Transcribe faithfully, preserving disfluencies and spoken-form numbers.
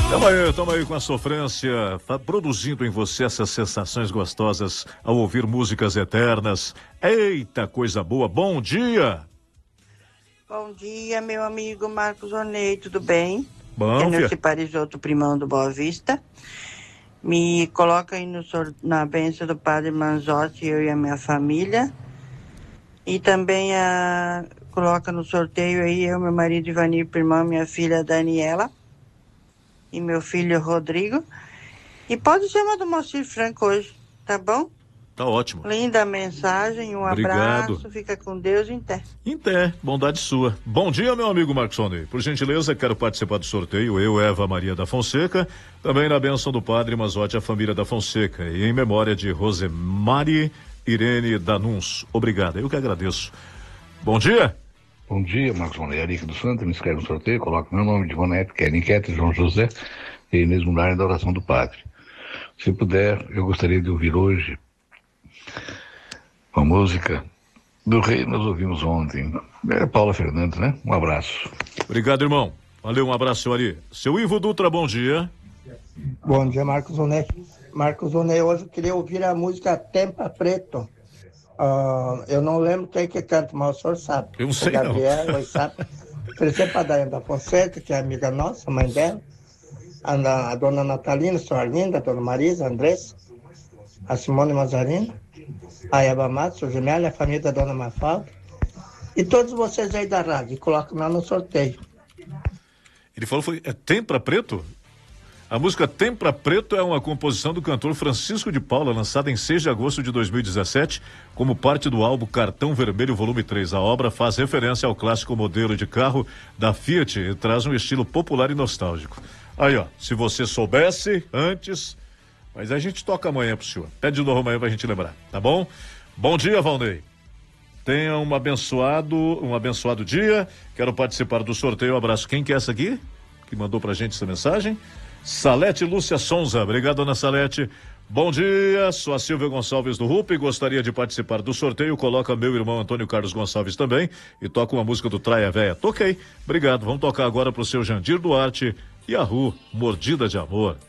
Tamo aí, tamo aí com a sofrência, tá produzindo em você essas sensações gostosas ao ouvir músicas eternas. Eita, coisa boa, bom dia! Bom dia, meu amigo Marcos Onei, tudo bem? Bom, É fia. Neuci Parisotto, primão do Boa Vista. Me coloca aí no sor... na bênção do Padre Manzotti, eu e a minha família. E também a... coloca no sorteio aí eu, meu marido Ivanir, irmão, minha filha Daniela e meu filho Rodrigo. E pode ser uma do Moacir Franco hoje, tá bom? Tá ótimo. Linda mensagem, um Obrigado. abraço, fica com Deus em té. Em té, bondade sua. Bom dia, meu amigo Marcos Onei. Por gentileza, quero participar do sorteio, eu, Eva Maria da Fonseca, também na bênção do Padre Manzotti, a família da Fonseca, e em memória de Rosemary Irene Danuns. Obrigado, eu que agradeço. Bom dia. Bom dia, Marcos Onei, Arica do Santo, me inscreve no sorteio, coloca meu nome de Vonete, Keren Keter, João José, e Inês Munari da oração do Padre. Se puder, eu gostaria de ouvir hoje uma música do rei, nós ouvimos ontem. É Paula Fernandes, né? Um abraço. Obrigado, irmão. Valeu, um abraço, seu Ari. Seu Ivo Dutra, bom dia. Bom dia, Marcos Onei. Marcos Onei, hoje eu queria ouvir a música Tempa Preto. Uh, eu não lembro quem que canta, mas o senhor sabe. Eu não sei, o Gabriel, não. sabe. Oferecer para a Daiane da Fonseca, que é amiga nossa, mãe dela. A, a dona Natalina, a senhora Linda, a dona Marisa, a Andressa, a Simone Mazarino, a Eva Matos, o Gemelli, a família da dona Mafalda. E todos vocês aí da rádio, colocam lá no sorteio. Ele falou, foi, é Tempra Preto? A música Tempra Preto é uma composição do cantor Francisco de Paula, lançada em seis de agosto de dois mil e dezessete, como parte do álbum Cartão Vermelho Volume três. A obra faz referência ao clássico modelo de carro da Fiat e traz um estilo popular e nostálgico. Aí, ó, se você soubesse antes, mas a gente toca amanhã pro senhor. Pede de novo amanhã pra gente lembrar, tá bom? Bom dia, Valnei. Tenha um abençoado, um abençoado dia. Quero participar do sorteio. Um abraço. Quem que é essa aqui? Que mandou pra gente essa mensagem? Salete Lúcia Sonza. Obrigado, dona Salete. Bom dia, sou a Silvia Gonçalves do R U P e gostaria de participar do sorteio. Coloca meu irmão Antônio Carlos Gonçalves também e toca uma música do Traia Véia. Toquei. Obrigado. Vamos tocar agora pro seu Jandir Duarte e a Ru, Mordida de Amor.